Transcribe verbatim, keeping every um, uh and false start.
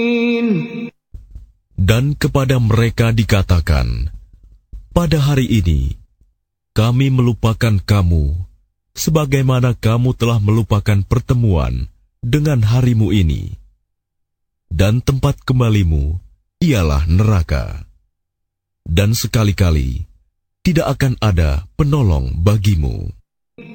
Dan kepada mereka dikatakan, pada hari ini, kami melupakan kamu, sebagaimana kamu telah melupakan pertemuan dengan harimu ini. Dan tempat kembalimu ialah neraka. Dan sekali-kali tidak akan ada penolong bagimu.